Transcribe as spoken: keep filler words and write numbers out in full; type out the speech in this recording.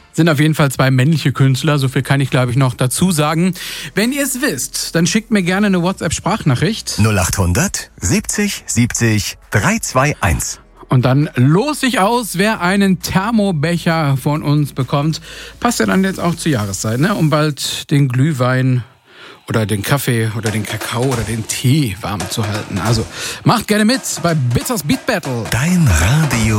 Sind auf jeden Fall zwei männliche Künstler, so viel kann ich glaube ich noch dazu sagen. Wenn ihr es wisst, dann schickt mir gerne eine WhatsApp-Sprachnachricht. null achthundert siebzig siebzig dreihunderteinundzwanzig. Und dann los ich aus, wer einen Thermobecher von uns bekommt. Passt ja dann jetzt auch zur Jahreszeit, ne? Um bald den Glühwein oder den Kaffee oder den Kakao oder den Tee warm zu halten. Also macht gerne mit bei Bitters Beat Battle. Dein Radio